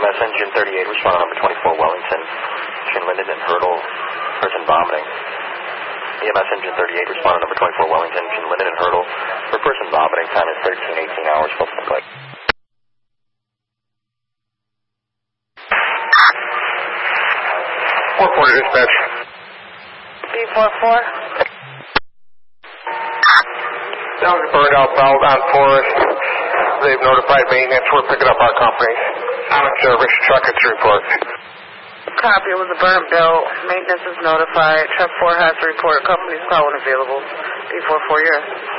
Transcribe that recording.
EMS engine 38, responding number 24, Wellington, Chin Linden and Hurdle, person vomiting. EMS engine 38, responding number 24, Wellington, Chin Linden and Hurdle, for person vomiting, time is 13:18 hours, focus on plate. 440 dispatch. B44. That was a burned out valve on Forest. They've notified maintenance. We're picking up our company. On service, truck at report. Copy, it was a burnt belt. Maintenance is notified. Truck 4 has to report. Company's call when available. B44, yes.